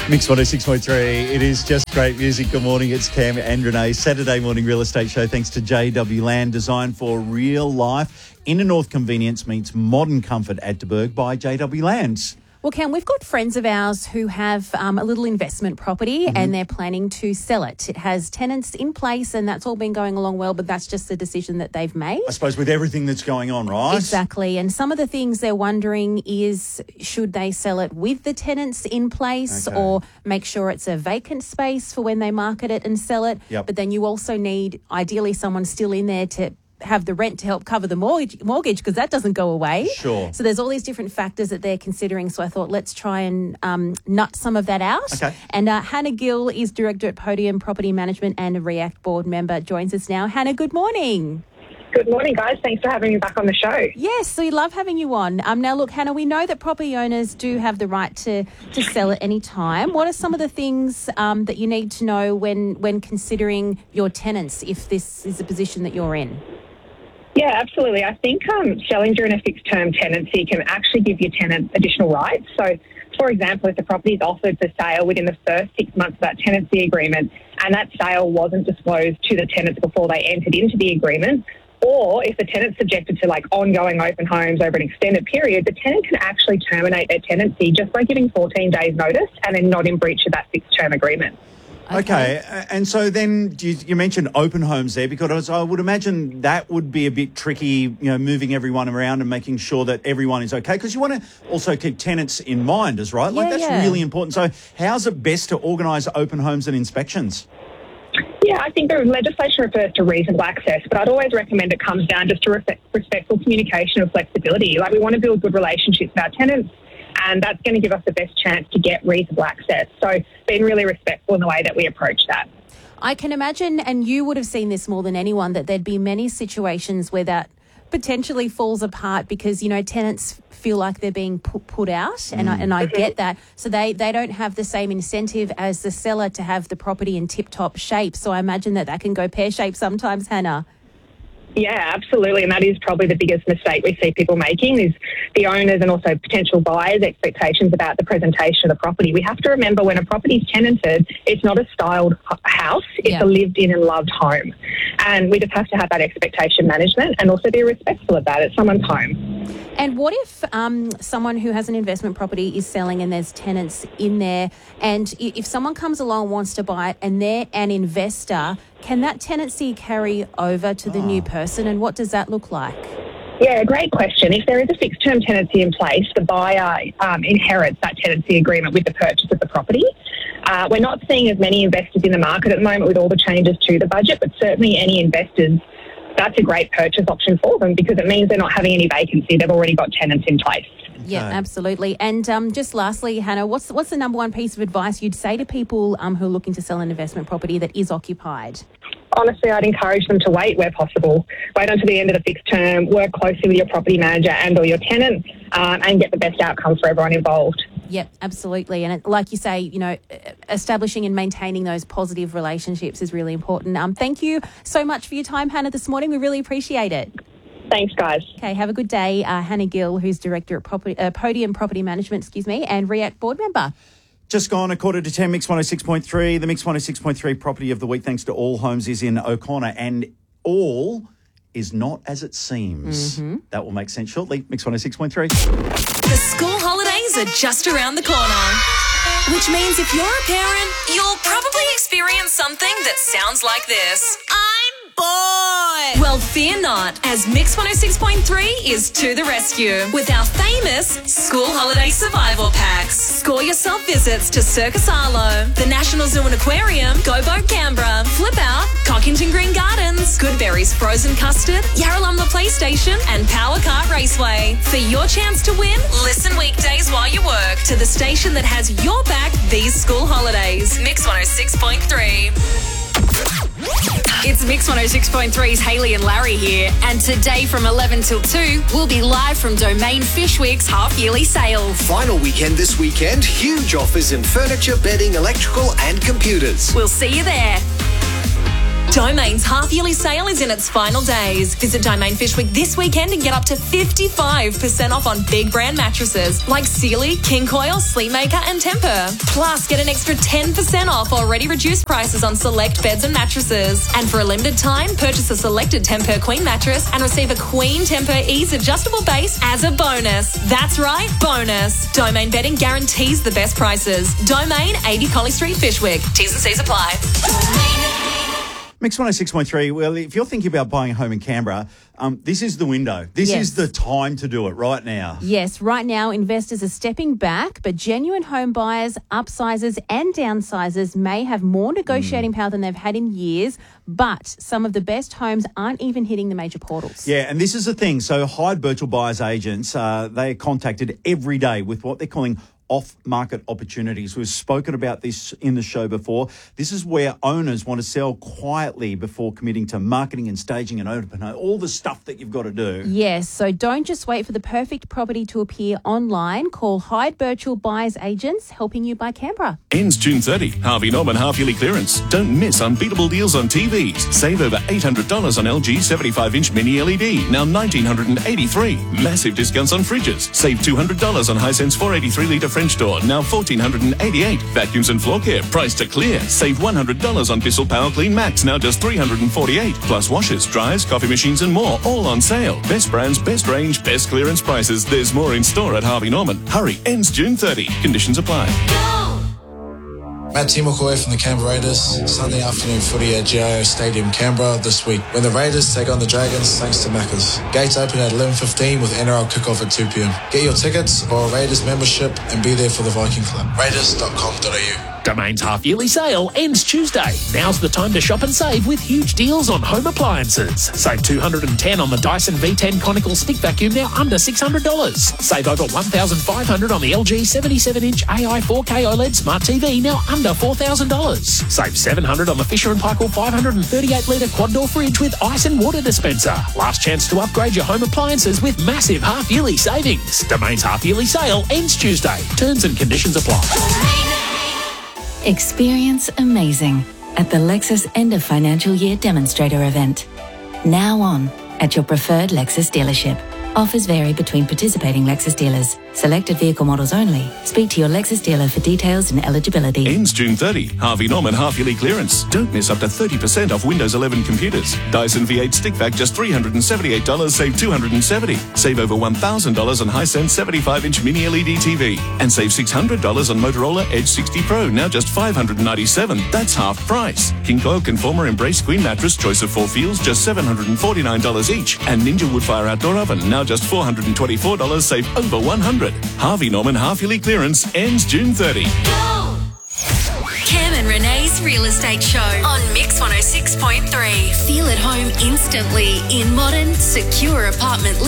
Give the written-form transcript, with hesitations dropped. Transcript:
Mix 106.3. It is just great music. Good morning. It's Cam and Renee. Saturday morning real estate show thanks to JW Land, designed for real life. Inner North convenience meets modern comfort at DeBerg by JW Land. Well, Cam, we've got friends of ours who have a little investment property and they're planning to sell it. It has tenants in place and that's all been going along well, but that's just the decision that they've made. I suppose with everything that's going on, right? Exactly. And some of the things they're wondering is, should they sell it with the tenants in place or make sure it's a vacant space for when they market it and sell it? Yep. But then you also need, ideally, someone still in there to have the rent to help cover the mortgage because that doesn't go away. Sure. So there's all these different factors that they're considering. So I thought let's try and nut some of that out. Okay. And Hannah Gill is Director at Podium Property Management and a REACT board member, joins us now. Hannah, good morning. Good morning, guys. Thanks for having me back on the show. Yes, so we love having you on. Now, look, Hannah, we know that property owners do have the right to sell at any time. What are some of the things that you need to know when considering your tenants, if this is a position that you're in? Yeah, absolutely. I think selling during a fixed-term tenancy can actually give your tenant additional rights. So, for example, if the property is offered for sale within the first 6 months of that tenancy agreement and that sale wasn't disclosed to the tenants before they entered into the agreement, or if the tenant's subjected to ongoing open homes over an extended period, the tenant can actually terminate their tenancy just by giving 14 days notice and then not in breach of that fixed-term agreement. Okay. And so then you mentioned open homes there, because I would imagine that would be a bit tricky, moving everyone around and making sure that everyone is okay, because you want to also keep tenants in mind, right? That's really important. So how's it best to organise open homes and inspections? Yeah, I think the legislation refers to reasonable access, but I'd always recommend it comes down just to respectful communication and flexibility. We want to build good relationships with our tenants, and that's going to give us the best chance to get reasonable access. So being really respectful in the way that we approach that. I can imagine, and you would have seen this more than anyone, that there'd be many situations where that potentially falls apart because, tenants feel like they're being put out, and I get that. So they don't have the same incentive as the seller to have the property in tip-top shape. So I imagine that can go pear-shaped sometimes, Hannah. Yeah, absolutely. And that is probably the biggest mistake we see people making is the owners and also potential buyers' expectations about the presentation of the property. We have to remember when a property is tenanted, it's not a styled house, it's a lived in and loved home. And we just have to have that expectation management and also be respectful of that. It's someone's home. And what if someone who has an investment property is selling and there's tenants in there, and if someone comes along and wants to buy it and they're an investor, can that tenancy carry over to the new person, and what does that look like? Yeah, great question. If there is a fixed-term tenancy in place, the buyer inherits that tenancy agreement with the purchase of the property. We're not seeing as many investors in the market at the moment with all the changes to the budget, but certainly any investors, that's a great purchase option for them because it means they're not having any vacancy. They've already got tenants in place. Yeah, absolutely. And just lastly, Hannah, what's the number one piece of advice you'd say to people who are looking to sell an investment property that is occupied? Honestly, I'd encourage them to wait where possible. Wait until the end of the fixed term, work closely with your property manager and or your tenant and get the best outcome for everyone involved. Yep, absolutely. And like you say, establishing and maintaining those positive relationships is really important. Thank you so much for your time, Hannah, this morning. We really appreciate it. Thanks, guys. Okay, have a good day. Hannah Gill, who's Director at Podium Property Management, and REACT board member. Just gone 9:45, Mix 106.3. The Mix 106.3 property of the week, thanks to All Homes, is in O'Connor, and all is not as it seems. That will make sense shortly. Mix 106.3. The school holidays are just around the corner, which means if you're a parent, you'll probably experience something that sounds like this. I'm bored. Well, fear not, as Mix 106.3 is to the rescue with our famous school holiday survival packs. Score yourself visits to Circus Arlo, the National Zoo and Aquarium, Go Boat Canberra, Flip Out, Cockington Green Gardens, Goodberry's Frozen Custard, Yarralumla PlayStation, and Power Kart Raceway. For your chance to win, listen weekdays while you work to the station that has your back these school holidays. Mix 106.3. It's Mix 106.3's Hayley and Larry here, and today from 11 till 2, we'll be live from Domain Fishwick's half-yearly sale. Final weekend this weekend, huge offers in furniture, bedding, electrical and computers. We'll see you there. Domain's half-yearly sale is in its final days. Visit Domain Fish Week this weekend and get up to 55% off on big brand mattresses like Sealy, King Coil, Sleepmaker and Tempur. Plus, get an extra 10% off already reduced prices on select beds and mattresses. And for a limited time, purchase a selected Tempur Queen mattress and receive a Queen Tempur Ease adjustable base as a bonus. That's right, bonus. Domain Bedding guarantees the best prices. Domain, 80 Colley Street, Fishwick. T's and C's apply. Mix 106.3, well, if you're thinking about buying a home in Canberra, this is the window. This is the time to do it right now. Yes, right now investors are stepping back, but genuine home buyers, upsizers and downsizers may have more negotiating power than they've had in years, but some of the best homes aren't even hitting the major portals. Yeah, and this is the thing. So Hyde Virtual Buyers Agents, they are contacted every day with what they're calling off-market opportunities. We've spoken about this in the show before. This is where owners want to sell quietly before committing to marketing and staging and open all the stuff that you've got to do. Yes, so don't just wait for the perfect property to appear online. Call Hyde Virtual Buyers Agents, helping you buy Canberra. Ends June 30. Harvey Norman half-yearly clearance. Don't miss unbeatable deals on TVs. Save over $800 on LG 75-inch mini LED, now $1,983. Massive discounts on fridges. Save $200 on Hisense 483-litre French door, now $1,488. Vacuums and floor care, priced to clear. Save $100 on Bissell Power Clean Max, now just $348. Plus washers, dryers, coffee machines and more, all on sale. Best brands, best range, best clearance prices. There's more in store at Harvey Norman. Hurry, ends June 30. Conditions apply. Matt Timokoi from the Canberra Raiders. Sunday afternoon footy at GIO Stadium, Canberra this week when the Raiders take on the Dragons thanks to Maccas. Gates open at 11:15 with NRL kickoff at 2 p.m. Get your tickets or a Raiders membership and be there for the Viking Club. Raiders.com.au. Domain's half-yearly sale ends Tuesday. Now's the time to shop and save with huge deals on home appliances. Save $210 on the Dyson V10 conical stick vacuum, now under $600. Save over $1,500 on the LG 77-inch AI 4K OLED smart TV, now under $4,000. Save $700 on the Fisher & Paykel 538-litre quad-door fridge with ice and water dispenser. Last chance to upgrade your home appliances with massive half-yearly savings. Domain's half-yearly sale ends Tuesday. Terms and conditions apply. Experience amazing at the Lexus End of Financial Year Demonstrator event. Now on at your preferred Lexus dealership. Offers vary between participating Lexus dealers. Selected vehicle models only. Speak to your Lexus dealer for details and eligibility. Ends June 30. Harvey Norman half-yearly clearance. Don't miss up to 30% off Windows 11 computers. Dyson V8 stick vac just $378. Save $270. Save over $1,000 on Hisense 75-inch mini LED TV. And save $600 on Motorola Edge 60 Pro. Now just $597. That's half price. King Coil Conformer Embrace Queen Mattress. Choice of 4 feels. Just $749 each. And Ninja Woodfire Outdoor Oven. Now just $424. Save over $100. Harvey Norman half-yearly clearance ends June 30. Cam and Renee's Real Estate Show on Mix 106.3. Feel at home instantly in modern, secure apartment